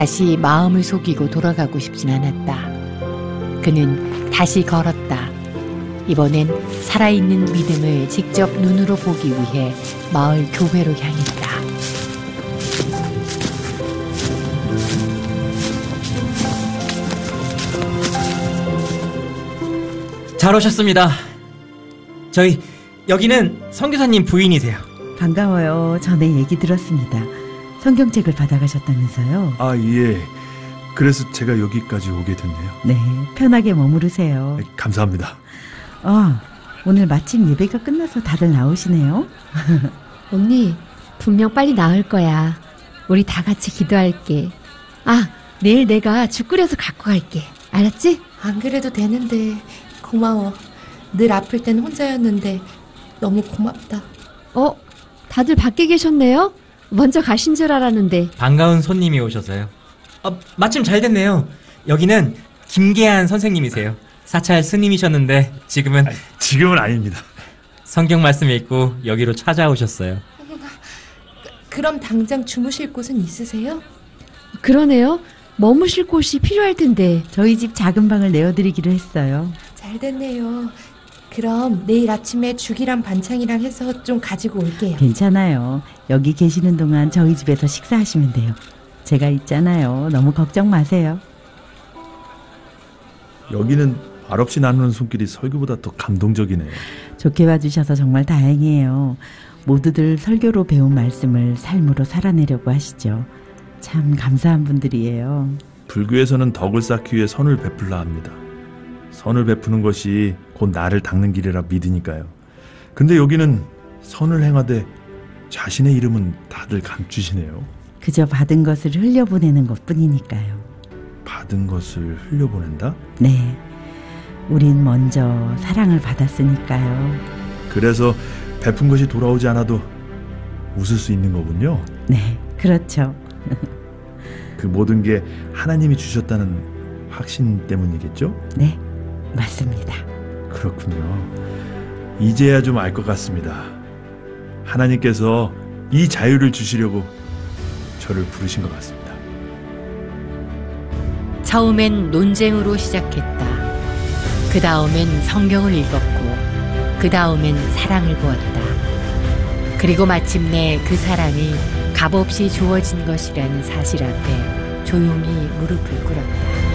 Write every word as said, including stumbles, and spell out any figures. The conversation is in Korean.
다시 마음을 속이고 돌아가고 싶진 않았다. 그는 다시 걸었다. 이번엔 살아있는 믿음을 직접 눈으로 보기 위해 마을 교회로 향했다. 잘 오셨습니다. 저희 여기는 선교사님 부인이세요. 반가워요. 전에 얘기 들었습니다. 성경책을 받아가셨다면서요? 아, 예. 그래서 제가 여기까지 오게 됐네요. 네, 편하게 머무르세요. 네, 감사합니다. 아, 오늘 마침 예배가 끝나서 다들 나오시네요. 언니, 분명 빨리 나을 거야. 우리 다 같이 기도할게. 아, 내일 내가 죽 끓여서 갖고 갈게. 알았지? 안 그래도 되는데 고마워. 늘 아플 땐 혼자였는데 너무 고맙다. 어? 다들 밖에 계셨네요? 먼저 가신 줄 알았는데. 반가운 손님이 오셔서요. 아, 마침 잘 됐네요. 여기는 김계한 선생님이세요. 사찰 스님이셨는데 지금은 아니, 지금은 아닙니다. 성경 말씀 읽고 여기로 찾아오셨어요. 그럼 당장 주무실 곳은 있으세요? 그러네요. 머무실 곳이 필요할 텐데. 저희 집 작은 방을 내어드리기로 했어요. 잘 됐네요. 그럼 내일 아침에 죽이랑 반찬이랑 해서 좀 가지고 올게요. 괜찮아요. 여기 계시는 동안 저희 집에서 식사하시면 돼요. 제가 있잖아요. 너무 걱정 마세요. 여기는 말없이 나누는 손길이 설교보다 더 감동적이네요. 좋게 봐주셔서 정말 다행이에요. 모두들 설교로 배운 말씀을 삶으로 살아내려고 하시죠. 참 감사한 분들이에요. 불교에서는 덕을 쌓기 위해 선을 베풀라 합니다. 선을 베푸는 것이 곧 나를 닦는 길이라 믿으니까요. 근데 여기는 선을 행하되 자신의 이름은 다들 감추시네요. 그저 받은 것을 흘려보내는 것뿐이니까요. 받은 것을 흘려보낸다? 네, 우린 먼저 사랑을 받았으니까요. 그래서 베푼 것이 돌아오지 않아도 웃을 수 있는 거군요. 네, 그렇죠. 그 모든 게 하나님이 주셨다는 확신 때문이겠죠? 네, 맞습니다. 그렇군요. 이제야 좀 알 것 같습니다. 하나님께서 이 자유를 주시려고 저를 부르신 것 같습니다. 처음엔 논쟁으로 시작했다. 그 다음엔 성경을 읽었고, 그 다음엔 사랑을 보았다. 그리고 마침내 그 사랑이 값없이 주어진 것이라는 사실 앞에 조용히 무릎을 꿇었다.